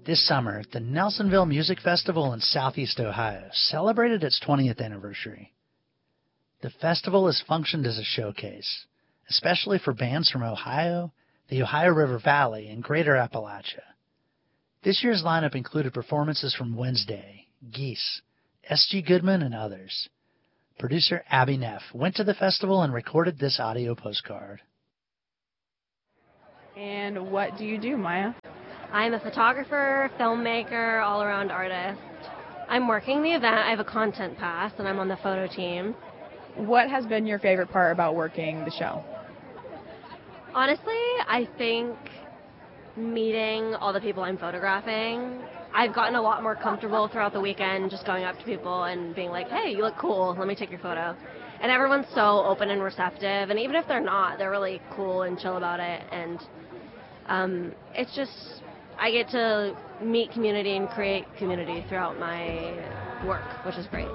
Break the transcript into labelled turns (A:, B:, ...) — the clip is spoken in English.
A: This summer, the Nelsonville Music Festival in Southeast Ohio celebrated its 20th anniversary. The festival has functioned as a showcase, especially for bands from Ohio, the Ohio River Valley, and Greater Appalachia. This year's lineup included performances from Wednesday, Geese, S.G. Goodman, and others. Producer Abby Neff went to the festival and recorded this audio postcard.
B: And what do you do, Maya?
C: I'm a photographer, filmmaker, all-around artist. I'm working the event. I have a content pass, and I'm on the photo team.
B: What has been your favorite part about working the show?
C: Honestly, I think meeting all the people I'm photographing. I've gotten a lot more comfortable throughout the weekend just going up to people and being like, hey, you look cool, let me take your photo. And everyone's so open and receptive, and even if they're not, they're really cool and chill about it. And it's just, I get to meet community and create community throughout my work, which is great.